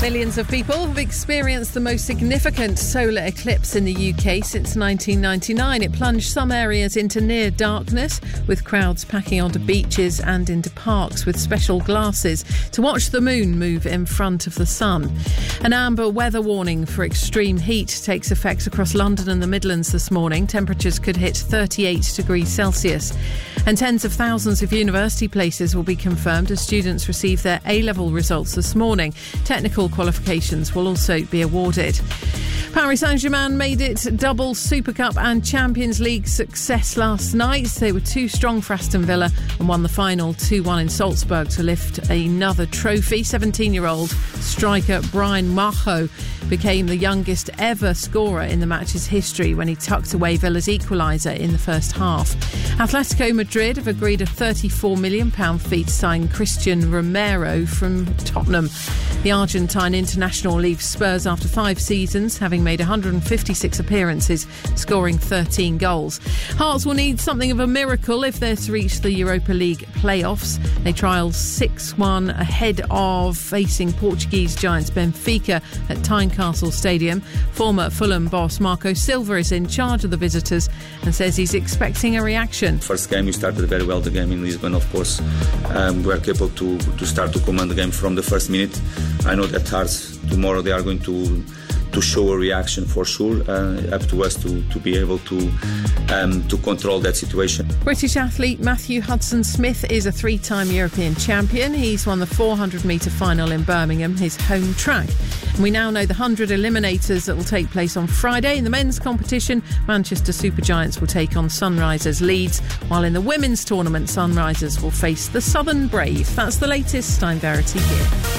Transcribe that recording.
Millions of people have experienced the most significant solar eclipse in the UK since 1999. It plunged some areas into near darkness, with crowds packing onto beaches and into parks with special glasses to watch the moon move in front of the sun. An amber weather warning for extreme heat takes effect across London and the Midlands this morning. Temperatures could hit 38 degrees Celsius. And tens of thousands of university places will be confirmed as students receive their A-level results this morning. Technical qualifications will also be awarded. Paris Saint-Germain made it double Super Cup and Champions League success last night. They were too strong for Aston Villa and won the final 2-1 in Salzburg to lift another trophy. 17-year-old striker Brian Majo became the youngest ever scorer in the match's history when he tucked away Villa's equaliser in the first half. Atletico Madrid have agreed a £34 million fee to sign Christian Romero from Tottenham. The Argentine international leaves Spurs after 5 seasons, having made 156 appearances, scoring 13 goals. Hearts will need something of a miracle if they're to reach the Europa League playoffs. They trialled 6-1 ahead of facing Portuguese giants Benfica at Tynecastle Stadium. Former Fulham boss Marco Silva is in charge of the visitors and says he's expecting a reaction. First game we started very well, the game in Lisbon, of course. We are capable to start to command the game from the first minute. I know that Hearts tomorrow they are going to show a reaction for sure. Up to us to be able to control that situation. British athlete Matthew Hudson-Smith is a 3-time European champion. He's won the 400-metre final in Birmingham, his home track. And we now know the 100 eliminators that will take place on Friday. In the men's competition, Manchester Supergiants will take on Sunrisers Leeds, while in the women's tournament, Sunrisers will face the Southern Brave. That's the latest. I'm Verity here.